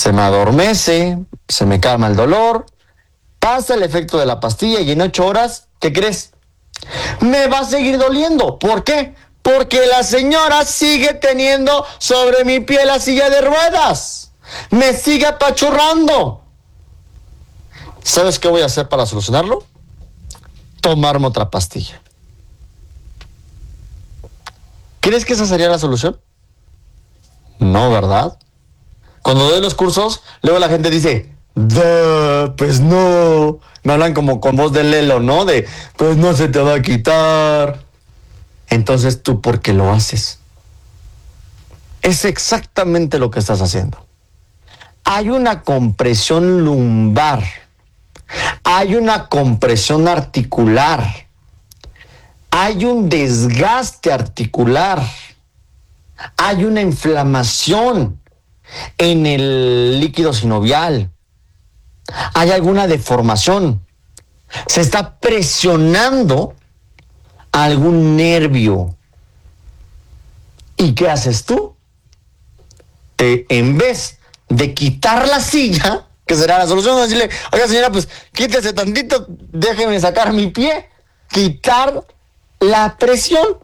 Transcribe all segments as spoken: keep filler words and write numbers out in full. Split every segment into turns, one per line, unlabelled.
se me adormece, se me calma el dolor, pasa el efecto de la pastilla y en ocho horas, ¿qué crees? Me va a seguir doliendo. ¿Por qué? Porque la señora sigue teniendo sobre mi pie la silla de ruedas. Me sigue apachurrando. ¿Sabes qué voy a hacer para solucionarlo? Tomarme otra pastilla. ¿Crees que esa sería la solución? No, ¿verdad? Cuando doy los cursos, luego la gente dice, Duh, pues no. Me hablan como con voz de Lelo, ¿no? De, pues no se te va a quitar. Entonces, ¿tú por qué lo haces? Es exactamente lo que estás haciendo. Hay una compresión lumbar. Hay una compresión articular. Hay un desgaste articular. Hay una inflamación en el líquido sinovial. Hay alguna deformación. Se está presionando algún nervio. ¿Y qué haces tú? Te, en vez de quitar la silla, que será la solución, decirle, oiga señora, pues quítese tantito, déjeme sacar mi pie, quitar la presión.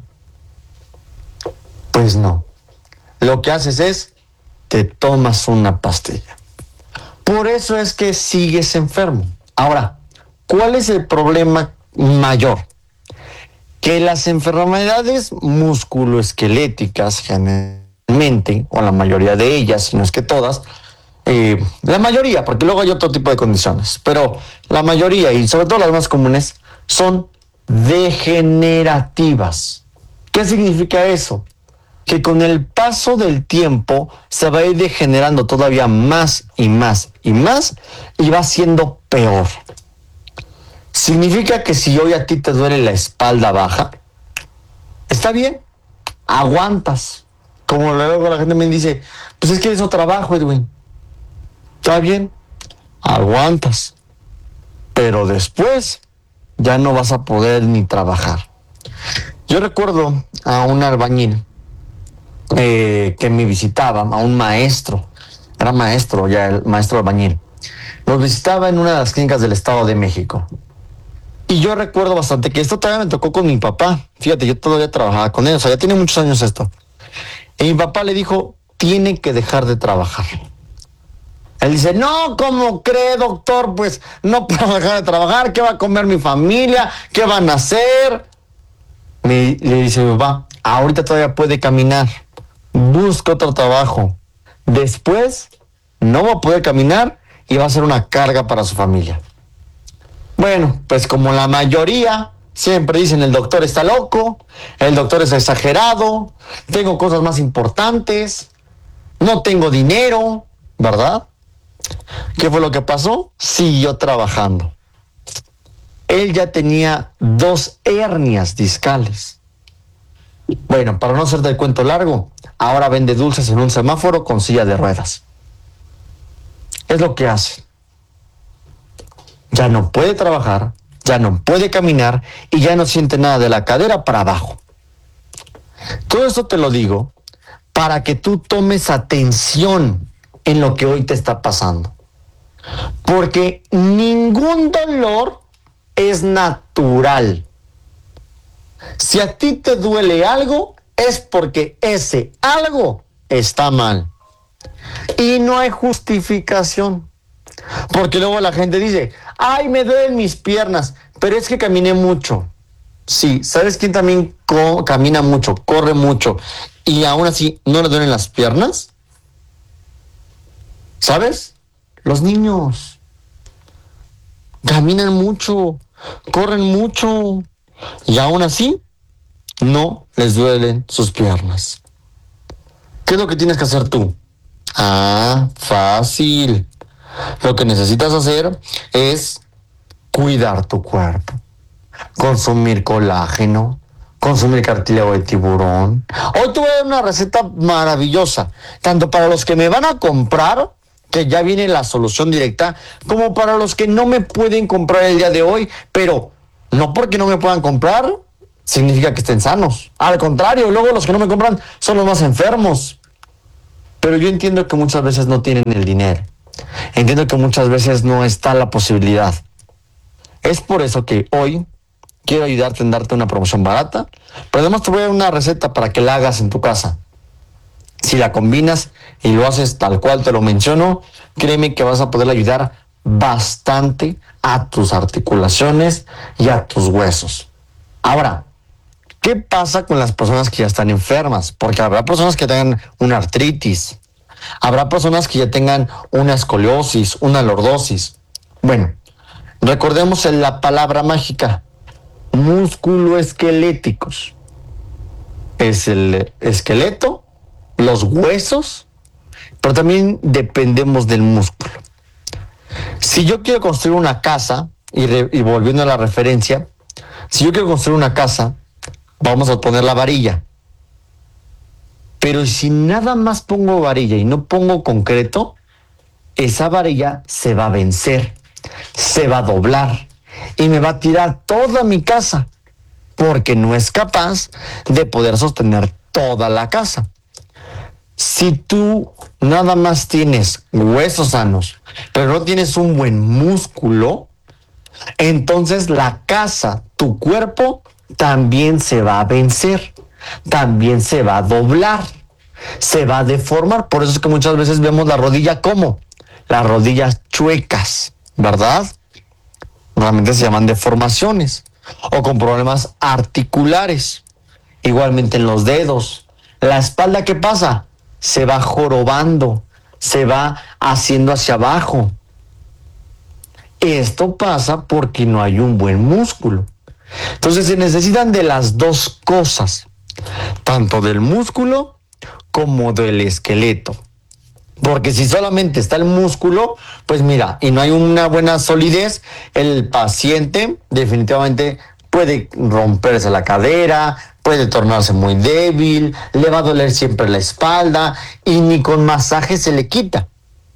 Pues no. Lo que haces es, te tomas una pastilla. Por eso es que sigues enfermo. Ahora, ¿cuál es el problema mayor? Que las enfermedades musculoesqueléticas generalmente, o la mayoría de ellas, si no es que todas, eh, la mayoría, porque luego hay otro tipo de condiciones, pero la mayoría, y sobre todo las más comunes, son degenerativas. ¿Qué significa eso? Que con el paso del tiempo se va a ir degenerando todavía más y más y más y va siendo peor. Significa que si hoy a ti te duele la espalda baja, está bien, aguantas. Como luego la gente me dice, pues es que eso trabajo, Edwin. Está bien, aguantas. Pero después ya no vas a poder ni trabajar. Yo recuerdo a un albañil Eh, que me visitaba, a un maestro, era maestro ya, el maestro albañil, nos visitaba en una de las clínicas del Estado de México. Y yo recuerdo bastante que esto todavía me tocó con mi papá. Fíjate, yo todavía trabajaba con él, o sea, ya tiene muchos años esto. Y mi papá le dijo, tiene que dejar de trabajar. Él dice, no, ¿cómo cree, doctor? Pues no puedo dejar de trabajar, ¿qué va a comer mi familia? ¿Qué van a hacer? Me, le dice mi papá, ahorita todavía puede caminar. Busca otro trabajo. Después no va a poder caminar y va a ser una carga para su familia. Bueno, pues como la mayoría siempre dicen el doctor está loco, el doctor es exagerado, tengo cosas más importantes, no tengo dinero, ¿verdad? ¿Qué fue lo que pasó? Siguió trabajando. Él ya tenía dos hernias discales. Bueno, para no hacerte el cuento largo, ahora vende dulces en un semáforo con silla de ruedas. Es lo que hace. Ya no puede trabajar, ya no puede caminar y ya no siente nada de la cadera para abajo. Todo esto te lo digo para que tú tomes atención en lo que hoy te está pasando. Porque ningún dolor es natural. Si a ti te duele algo, es porque ese algo está mal. Y no hay justificación. Porque luego la gente dice, ay, me duelen mis piernas, pero es que caminé mucho. Sí, ¿sabes quién también co- camina mucho, corre mucho, y aún así no le duelen las piernas? ¿Sabes? Los niños. Caminan mucho, corren mucho, y aún así no les duelen sus piernas. ¿Qué es lo que tienes que hacer tú? Ah, fácil. Lo que necesitas hacer es cuidar tu cuerpo. Consumir colágeno, consumir cartílago de tiburón. Hoy te voy a dar una receta maravillosa, tanto para los que me van a comprar, que ya viene la solución directa, como para los que no me pueden comprar el día de hoy, pero no porque no me puedan comprar significa que estén sanos. Al contrario, luego los que no me compran son los más enfermos. Pero yo entiendo que muchas veces no tienen el dinero. Entiendo que muchas veces no está la posibilidad. Es por eso que hoy quiero ayudarte en darte una promoción barata, pero además te voy a dar una receta para que la hagas en tu casa. Si la combinas y lo haces tal cual te lo menciono, créeme que vas a poder ayudar bastante a tus articulaciones y a tus huesos. Ahora, ¿qué pasa con las personas que ya están enfermas? Porque habrá personas que tengan una artritis, habrá personas que ya tengan una escoliosis, una lordosis. Bueno, recordemos en la palabra mágica, musculoesqueléticos. Es el esqueleto, los huesos, pero también dependemos del músculo. Si yo quiero construir una casa, y, re, y volviendo a la referencia, si yo quiero construir una casa, vamos a poner la varilla. Pero si nada más pongo varilla y no pongo concreto, esa varilla se va a vencer, se va a doblar y me va a tirar toda mi casa, porque no es capaz de poder sostener toda la casa. Si tú nada más tienes huesos sanos, pero no tienes un buen músculo, entonces la casa, tu cuerpo, también se va a vencer, también se va a doblar, se va a deformar. Por eso es que muchas veces vemos la rodilla como las rodillas chuecas, ¿verdad? Normalmente se llaman deformaciones, o con problemas articulares. Igualmente en los dedos. La espalda, ¿qué pasa? Se va jorobando, se va haciendo hacia abajo. Esto pasa porque no hay un buen músculo. Entonces se necesitan de las dos cosas, tanto del músculo como del esqueleto. Porque si solamente está el músculo, pues mira, y no hay una buena solidez, el paciente definitivamente puede romperse la cadera, puede tornarse muy débil, le va a doler siempre la espalda y ni con masaje se le quita.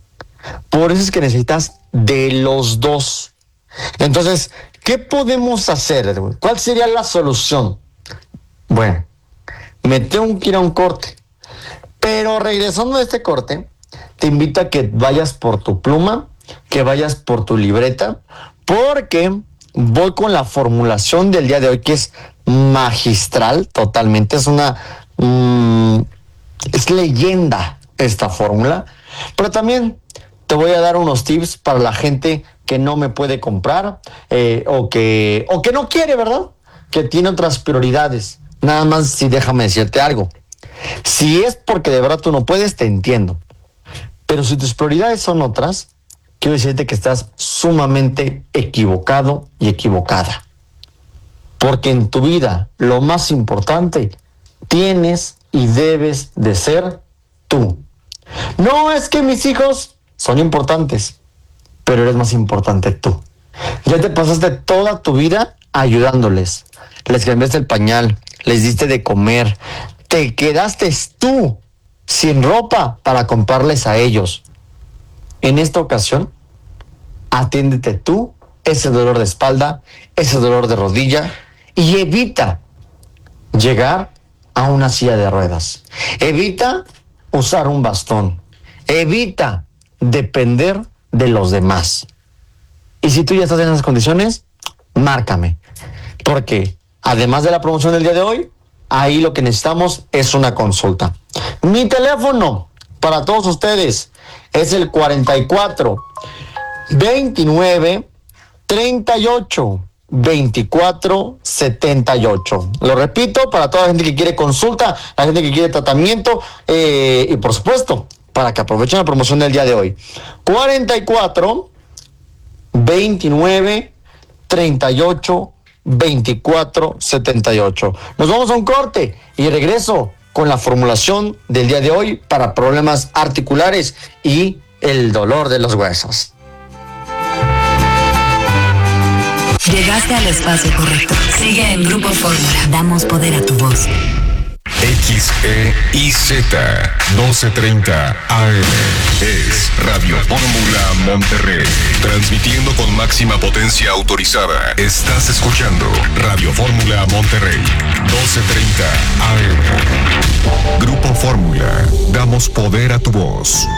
Por eso es que necesitas de los dos. Entonces, ¿qué podemos hacer? ¿Cuál sería la solución? Bueno, me tengo que ir a un corte. Pero regresando a este corte, te invito a que vayas por tu pluma, que vayas por tu libreta, porque voy con la formulación del día de hoy, que es magistral totalmente. Es una... Mmm, es leyenda esta fórmula. Pero también te voy a dar unos tips para la gente que no me puede comprar eh, o, que, o que no quiere, ¿verdad? Que tiene otras prioridades. Nada más, si déjame decirte algo. Si es porque de verdad tú no puedes, te entiendo. Pero si tus prioridades son otras, quiero decirte que estás sumamente equivocado y equivocada. Porque en tu vida lo más importante tienes y debes de ser tú. No es que mis hijos son importantes, pero eres más importante tú. Ya te pasaste toda tu vida ayudándoles. Les cambiaste el pañal, les diste de comer, te quedaste tú sin ropa para comprarles a ellos. En esta ocasión, atiéndete tú ese dolor de espalda, ese dolor de rodilla y evita llegar a una silla de ruedas. Evita usar un bastón. Evita depender de los demás. Y si tú ya estás en esas condiciones, márcame. Porque además de la promoción del día de hoy, ahí lo que necesitamos es una consulta. Mi teléfono para todos ustedes es el cuarenta y cuatro, veintinueve, treinta y ocho, veinticuatro, setenta y ocho. Lo repito, para toda la gente que quiere consulta, la gente que quiere tratamiento eh, y por supuesto, para que aprovechen la promoción del día de hoy. cuarenta y cuatro, veintinueve, treinta y ocho, veinticuatro, setenta y ocho. Nos vamos a un corte y regreso con la formulación del día de hoy para problemas articulares y el dolor de los huesos.
Llegaste al espacio correcto. Sigue en Grupo Fórmula. Damos poder a tu voz.
X E I Z doce treinta A M es Radio Fórmula Monterrey, transmitiendo con máxima potencia autorizada. Estás escuchando Radio Fórmula Monterrey, doce treinta A M. Grupo Fórmula, damos poder a tu voz.